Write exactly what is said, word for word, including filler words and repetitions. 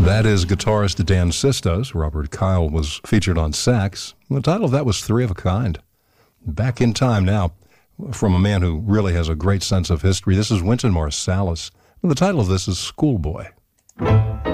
That is guitarist Dan Sistos. Robert Kyle was featured on sax. The title of that was Three of a Kind. Back in time now, from a man who really has a great sense of history. This is Wynton Marsalis. The title of this is Schoolboy.